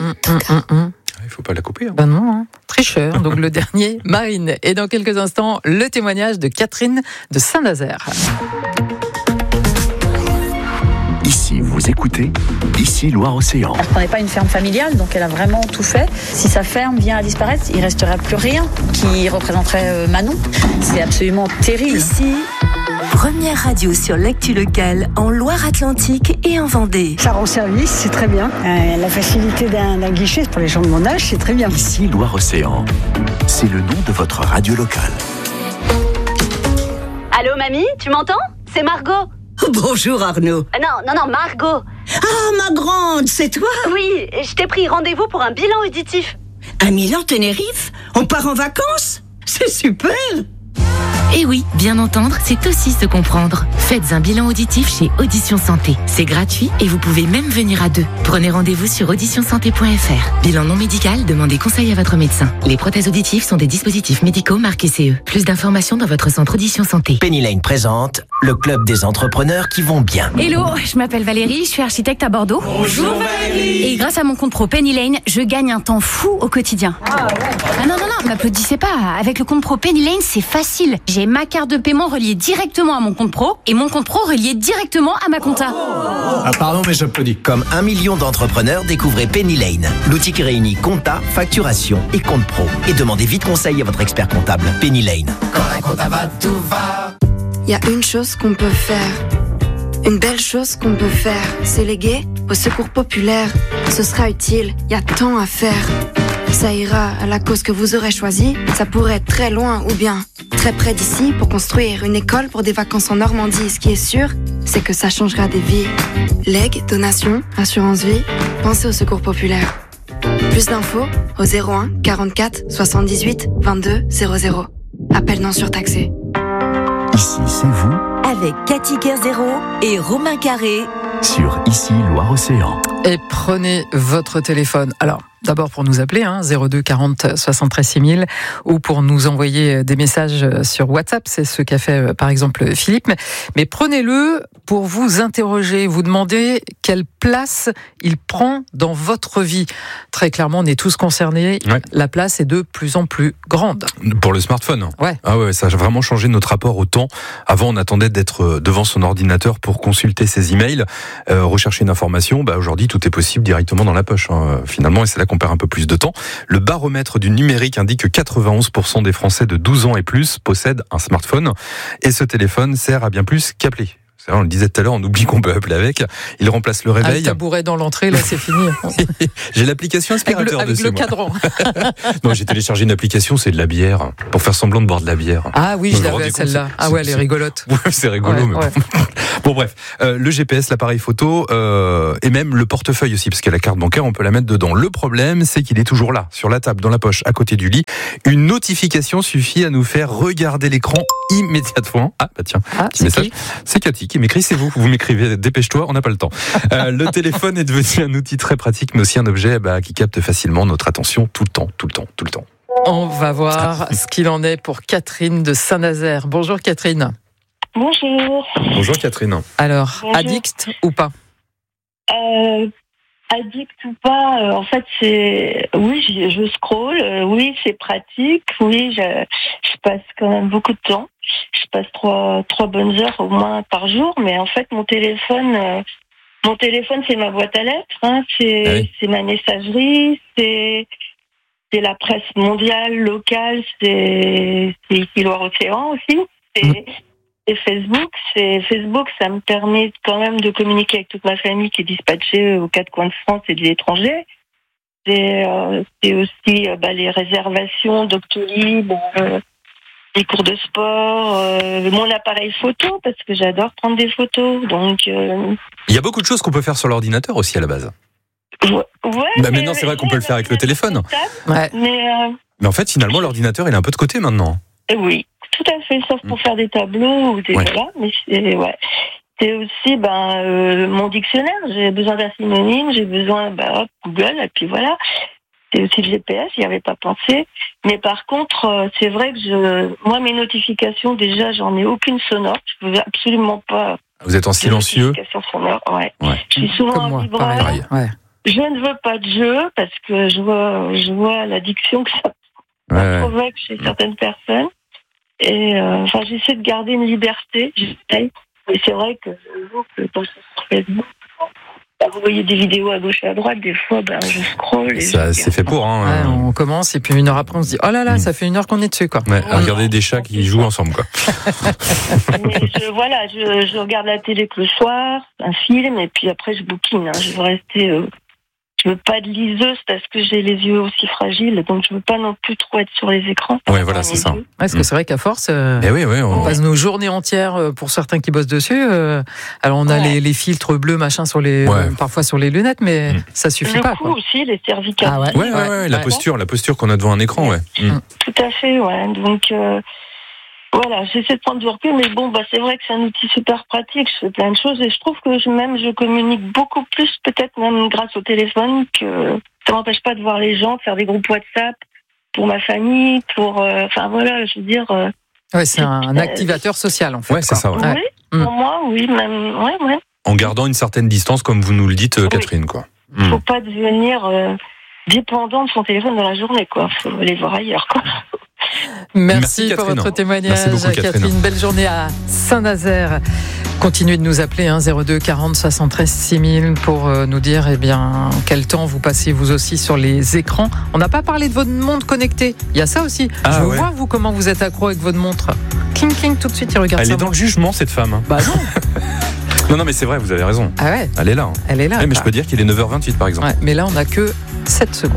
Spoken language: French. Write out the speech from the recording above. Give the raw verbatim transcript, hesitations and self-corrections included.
Hum, hum, hum, hum. Il ne faut pas la couper. Hein. Ben non, hein. Tricheur. Donc le dernier, Marine. Et dans quelques instants, le témoignage de Catherine de Saint-Nazaire. Ici, vous écoutez, ici Loire-Océan. Elle ne prenait pas une ferme familiale, donc elle a vraiment tout fait. Si sa ferme vient à disparaître, il ne restera plus rien qui représenterait Manon. C'est absolument terrible. Ici, première radio sur l'actu locale en Loire-Atlantique et en Vendée. Ça rend service, c'est très bien. Euh, la facilité d'un, d'un guichet pour les gens de mon âge, c'est très bien. Ici Loire-Océan, c'est le nom de votre radio locale. Allô mamie, tu m'entends ? C'est Margot. Bonjour Arnaud. Euh, non, non, non, Margot. Ah, ma grande, c'est toi ? Oui, je t'ai pris rendez-vous pour un bilan auditif. À Milan-Tenerife ? On part en vacances ? C'est super ! Et oui, bien entendre, c'est aussi se comprendre. Faites un bilan auditif chez Audition Santé. C'est gratuit et vous pouvez même venir à deux. Prenez rendez-vous sur audition santé point f r. Bilan non médical, demandez conseil à votre médecin. Les prothèses auditives sont des dispositifs médicaux marqués C E. Plus d'informations dans votre centre Audition Santé. Penny Lane présente le club des entrepreneurs qui vont bien. Hello, je m'appelle Valérie, je suis architecte à Bordeaux. Bonjour Valérie. Et grâce à mon compte pro Penny Lane, je gagne un temps fou au quotidien. Ah, ouais. ah non, non, non, m'applaudissez pas. Avec le compte pro Penny Lane, c'est facile. J'ai ma carte de paiement reliée directement à mon compte pro et mon compte pro relié directement à ma compta. Ah pardon, mais j'applaudis. Comme un million d'entrepreneurs, découvrez Penny Lane, l'outil qui réunit compta, facturation et compte pro. Et demandez vite conseil à votre expert comptable. Penny Lane. Quand la compta va, tout va. Il y a une chose qu'on peut faire, une belle chose qu'on peut faire, c'est léguer au secours populaire. Ce sera utile, il y a tant à faire. Ça ira à la cause que vous aurez choisie, ça pourrait être très loin ou bien très près d'ici pour construire une école pour des vacances en Normandie. Ce qui est sûr, c'est que ça changera des vies. Legs, donations, assurance vie, pensez au secours populaire. Plus d'infos au zéro un quarante-quatre soixante-dix-huit vingt-deux zéro zéro. Appel non surtaxé. Ici, c'est vous. Avec Cathy Kerzero et Romain Carré. Sur Ici Loire-Océan. Et prenez votre téléphone. Alors, d'abord pour nous appeler, hein, zéro deux quarante soixante-treize six mille, ou pour nous envoyer des messages sur WhatsApp, c'est ce qu'a fait par exemple Philippe. Mais, mais prenez-le pour vous interroger, vous demander quelle place il prend dans votre vie. Très clairement, on est tous concernés. Ouais. La place est de plus en plus grande. Pour le smartphone. Ouais. Ah ouais, ça a vraiment changé notre rapport au temps. Avant, on attendait d'être devant son ordinateur pour consulter ses emails, euh, rechercher une information. Bah aujourd'hui, tout est possible directement dans la poche. Hein, finalement, et c'est là qu'on perd un peu plus de temps. Le baromètre du numérique indique que quatre-vingt-onze pour cent des Français de douze ans et plus possèdent un smartphone. Et ce téléphone sert à bien plus qu'appeler. C'est vrai, on le disait tout à l'heure, on oublie qu'on peut appeler avec. Il remplace le réveil. Ah, le tabouret dans l'entrée, là, c'est fini. J'ai l'application aspirateur avec le, avec dessus. le cadran. Non, j'ai téléchargé une application, c'est de la bière, pour faire semblant de boire de la bière. Ah oui, je l'avais celle-là. Ah ouais, elle est rigolote. Ouais, c'est rigolo. Ouais, mais ouais. Bon. Bon bref, euh, le G P S, l'appareil photo euh, et même le portefeuille aussi, parce que la carte bancaire, on peut la mettre dedans. Le problème, c'est qu'il est toujours là, sur la table, dans la poche, à côté du lit. Une notification suffit à nous faire regarder l'écran immédiatement. Ah bah tiens, ah, petit message. Qui c'est Cathy qui m'écrit, c'est vous. Vous m'écrivez, dépêche-toi, on n'a pas le temps. Euh, le téléphone est devenu un outil très pratique, mais aussi un objet bah, qui capte facilement notre attention tout le temps, tout le temps, tout le temps. On va voir ce qu'il en est pour Catherine de Saint-Nazaire. Bonjour Catherine. Bonjour. Bonjour Catherine. Alors, Bonjour. Addict ou pas ? euh, Addict ou pas, euh, en fait, c'est... Oui, je, je scrolle, euh, oui, c'est pratique, oui, je, je passe quand même beaucoup de temps. Je passe trois, trois bonnes heures au moins par jour, mais en fait, mon téléphone... Euh, mon téléphone, c'est ma boîte à lettres, hein, c'est, ah oui. c'est ma messagerie, c'est... C'est la presse mondiale, locale, c'est, c'est ici Loire-Océan aussi, c'est... Mmh. Et Facebook, c'est Facebook, ça me permet quand même de communiquer avec toute ma famille qui est dispatchée aux quatre coins de France et de l'étranger. C'est, euh, c'est aussi euh, bah, les réservations Doctolib, euh, les cours de sport, euh, mon appareil photo parce que j'adore prendre des photos. Donc, euh... il y a beaucoup de choses qu'on peut faire sur l'ordinateur aussi à la base. Ouais. ouais bah maintenant, c'est vrai qu'on peut le faire avec le téléphone. Ouais. Mais, euh... mais en fait, finalement, l'ordinateur, il est un peu de côté maintenant. Oui. Tout à fait, sauf pour mmh. faire des tableaux ou des ouais. voilà, mais c'est ouais. C'est aussi ben euh, mon dictionnaire. J'ai besoin d'un synonyme, j'ai besoin bah hop, Google et puis voilà. C'est aussi le G P S, j'y avais pas pensé. Mais par contre, euh, c'est vrai que je, moi mes notifications déjà, j'en ai aucune sonore. Je veux absolument pas. Vous êtes en silencieux. Notifications sonores, ouais. ouais. Je suis souvent Comme en moi, vibreur. pareil. Ouais. je ne veux pas de jeu parce que je vois, je vois l'addiction que ça, ça Ouais. provoque chez certaines personnes. Et euh, enfin, j'essaie de garder une liberté. J'essaie. Mais c'est vrai que j'avoue que quand je suis sur Facebook, vous voyez des vidéos à gauche et à droite, des fois, ben, je scrolle. Et Ça, je c'est fait pour. Hein. Ouais, on commence et puis une heure après on se dit oh là là, Mm. ça fait une heure qu'on est dessus quoi. Ouais, à regarder des chats qui jouent ensemble, quoi. Mais je, voilà, je, je regarde la télé que le soir, un film, et puis après je bouquine. Hein. Je veux rester. Euh, je veux pas de liseuse parce que j'ai les yeux aussi fragiles, donc je veux pas non plus trop être sur les écrans. Ouais, voilà, c'est ça. Ouais, parce que c'est vrai qu'à force, euh, Eh oui, oui, on... on passe nos journées entières euh, pour certains qui bossent dessus. Euh, alors on a Ouais. les, les filtres bleus machin sur les, Ouais. euh, parfois sur les lunettes, mais Mm. ça suffit Le pas. cou Quoi. aussi, les cervicales. Ah ouais. Ouais, ouais, ouais, la Ouais. posture, la posture qu'on a devant un écran, ouais. Mm. Tout à fait, ouais. Donc euh, voilà, j'essaie de prendre du recul, mais bon, bah c'est vrai que c'est un outil super pratique. Je fais plein de choses et je trouve que je, même je communique beaucoup plus, peut-être même grâce au téléphone, que ça m'empêche pas de voir les gens, de faire des groupes WhatsApp pour ma famille, pour, euh, enfin voilà, je veux dire. Euh, Ouais, c'est un, un activateur social en fait. Ouais, c'est ça, ouais. Oui, Mm. pour moi, oui, même, ouais, ouais. En gardant une certaine distance, comme vous nous le dites, euh, Catherine, quoi. Mm. Faut pas devenir euh, dépendant de son téléphone dans la journée, quoi. Faut aller voir ailleurs, quoi. Merci, Merci, pour Catherine. votre témoignage, Merci beaucoup, Catherine. Belle journée à Saint-Nazaire. Continuez de nous appeler hein, zéro deux quarante soixante-treize six mille pour euh, nous dire eh bien quel temps vous passez vous aussi sur les écrans. On n'a pas parlé de votre montre connectée. Il y a ça aussi. Ah, Je veux ouais. voir vous comment vous êtes accro avec votre montre. Cling cling tout de suite il regarde Elle ça. est dans le jugement, cette femme. hein. Bah non. Non, non, mais c'est vrai, vous avez raison. Ah ouais. Elle est là. hein. Elle est là. Ouais, mais je bah. peux dire qu'il est neuf heures vingt-huit, par exemple. Ouais, mais là on n'a que sept secondes.